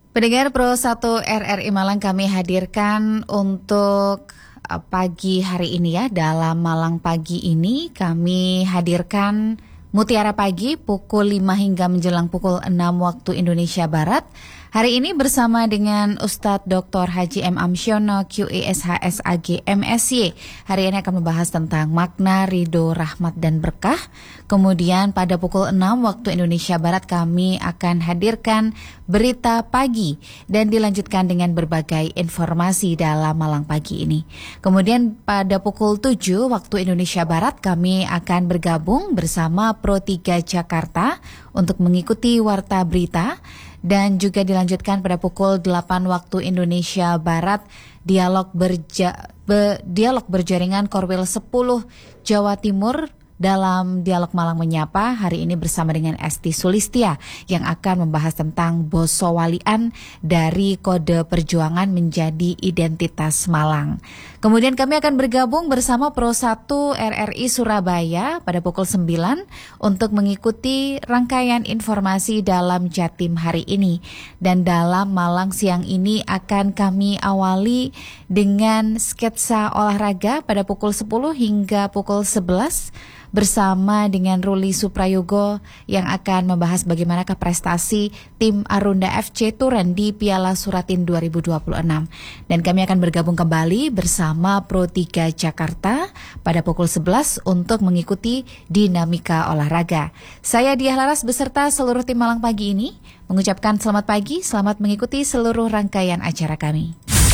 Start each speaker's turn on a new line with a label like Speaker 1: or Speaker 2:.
Speaker 1: Pendengar Pro 1 RRI Malang, kami hadirkan untuk pagi hari ini ya. Dalam Malang Pagi ini kami hadirkan Mutiara Pagi pukul 5 hingga menjelang pukul 6 waktu Indonesia Barat. Hari ini bersama dengan Ustadz Dr. Haji M. Amsyono, QESHSAG MSY. Hari ini akan membahas tentang makna ridho, rahmat, dan berkah. Kemudian pada pukul 6 waktu Indonesia Barat kami akan hadirkan berita pagi dan dilanjutkan dengan berbagai informasi dalam Malang Pagi ini. Kemudian pada pukul 7 waktu Indonesia Barat kami akan bergabung bersama Pro 3 Jakarta untuk mengikuti warta berita. Dan juga dilanjutkan pada pukul 8 waktu Indonesia Barat dialog berjaringan Korwil 10 Jawa Timur dalam Dialog Malang Menyapa hari ini bersama dengan Esti Sulistia yang akan membahas tentang bosowalian dari kode perjuangan menjadi identitas Malang. Kemudian kami akan bergabung bersama Pro 1 RRI Surabaya pada pukul 9 untuk mengikuti rangkaian informasi dalam Jatim hari ini. Dan dalam Malang siang ini akan kami awali dengan sketsa olahraga pada pukul 10 hingga pukul 11 bersama dengan Ruli Suprayogo yang akan membahas bagaimanakah prestasi tim Arunda FC Turen di Piala Suratin 2026. Dan kami akan bergabung kembali bersama Pro 3 Jakarta pada pukul 11 untuk mengikuti dinamika olahraga. Saya Diah Laras beserta seluruh tim Malang Pagi ini mengucapkan selamat pagi, selamat mengikuti seluruh rangkaian acara kami.